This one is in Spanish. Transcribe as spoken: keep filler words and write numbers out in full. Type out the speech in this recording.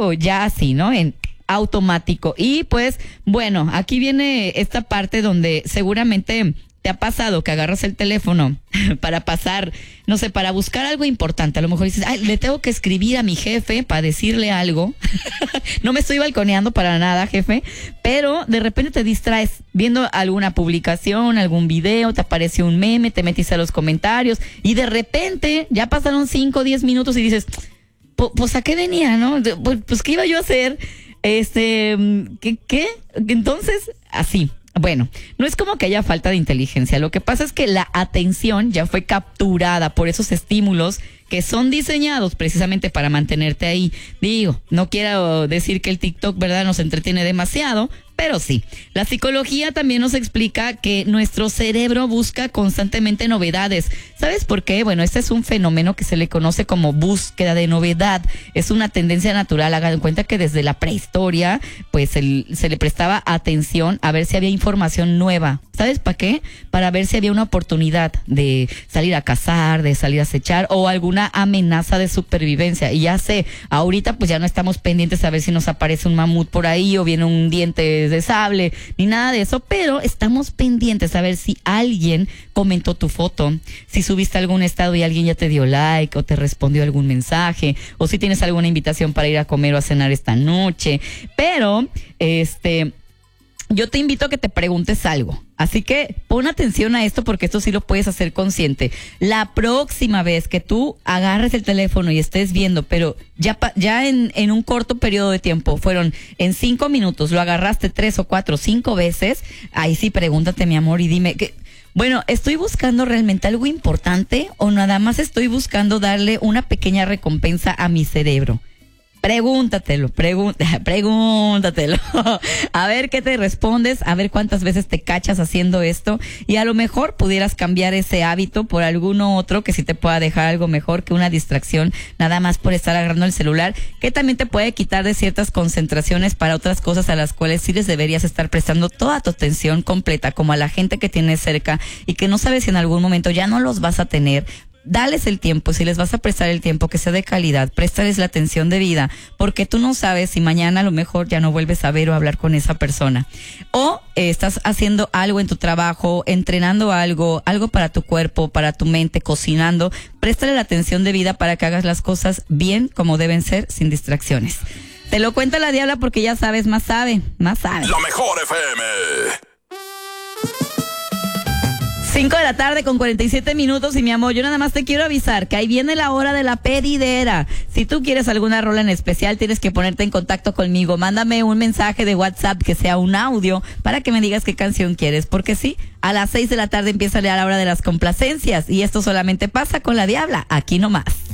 todo ya así, ¿no? En automático. Y pues, bueno, aquí viene esta parte donde seguramente te ha pasado que agarras el teléfono para pasar, no sé, para buscar algo importante. A lo mejor dices, ay, le tengo que escribir a mi jefe para decirle algo. No me estoy balconeando para nada, jefe, pero de repente te distraes viendo alguna publicación, algún video, te apareció un meme, te metiste a los comentarios y de repente ya pasaron cinco o diez minutos y dices, pues ¿a qué venía, no? Pues, pues ¿qué iba yo a hacer? Este, ¿qué? ¿Qué? Entonces, así. Bueno, no es como que haya falta de inteligencia. Lo que pasa es que la atención ya fue capturada por esos estímulos que son diseñados precisamente para mantenerte ahí. Digo, no quiero decir que el TikTok, ¿verdad?, nos entretiene demasiado, pero sí. La psicología también nos explica que nuestro cerebro busca constantemente novedades. ¿Sabes por qué? Bueno, este es un fenómeno que se le conoce como búsqueda de novedad. Es una tendencia natural. Hagan en cuenta que desde la prehistoria, pues el, se le prestaba atención a ver si había información nueva. ¿Sabes para qué? Para ver si había una oportunidad de salir a cazar, de salir a acechar o alguna amenaza de supervivencia. Y ya sé, ahorita pues ya no estamos pendientes a ver si nos aparece un mamut por ahí o viene un diente de sable, ni nada de eso, pero estamos pendientes a ver si alguien comentó tu foto, si subiste algún estado y alguien ya te dio like o te respondió algún mensaje, o si tienes alguna invitación para ir a comer o a cenar esta noche. Pero, este... yo te invito a que te preguntes algo. Así que pon atención a esto porque esto sí lo puedes hacer consciente. La próxima vez que tú agarres el teléfono y estés viendo, pero ya ya en, en un corto periodo de tiempo, fueron en cinco minutos, lo agarraste tres o cuatro, cinco veces, ahí sí pregúntate, mi amor, y dime, que, bueno, ¿estoy buscando realmente algo importante o nada más estoy buscando darle una pequeña recompensa a mi cerebro? Pregúntatelo, pregunta, pregúntatelo. A ver qué te respondes, a ver cuántas veces te cachas haciendo esto y a lo mejor pudieras cambiar ese hábito por alguno otro que sí te pueda dejar algo mejor que una distracción nada más por estar agarrando el celular, que también te puede quitar de ciertas concentraciones para otras cosas a las cuales sí les deberías estar prestando toda tu atención completa, como a la gente que tienes cerca y que no sabes si en algún momento ya no los vas a tener. Dales el tiempo, si les vas a prestar el tiempo que sea de calidad, préstales la atención debida, porque tú no sabes si mañana a lo mejor ya no vuelves a ver o hablar con esa persona. O eh, estás haciendo algo en tu trabajo, entrenando algo, algo para tu cuerpo, para tu mente, cocinando. Préstale la atención debida para que hagas las cosas bien como deben ser, sin distracciones. Te lo cuenta la Diabla porque ya sabes, más sabe, más sabe. La mejor F M. cinco de la tarde con cuarenta y siete minutos y mi amor, yo nada más te quiero avisar que ahí viene la hora de la pedidera. Si tú quieres alguna rola en especial, tienes que ponerte en contacto conmigo. Mándame un mensaje de WhatsApp que sea un audio para que me digas qué canción quieres, porque sí, a las seis de la tarde empieza la hora de las complacencias y esto solamente pasa con la Diabla, aquí nomás.